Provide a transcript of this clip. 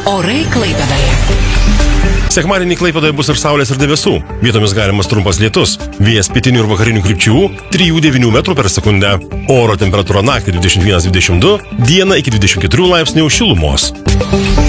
Orai Klaipėdoje. Sekmadienį Klaipėdoje bus ir saulės ir debesų. Vietomis galimas trumpas lietus. Vėjas pietinių ir vakarinių krypčių 3–9 metrų per sekundę. Oro temperatūra naktį 21–22, dieną iki 24 laipsnių šilumos.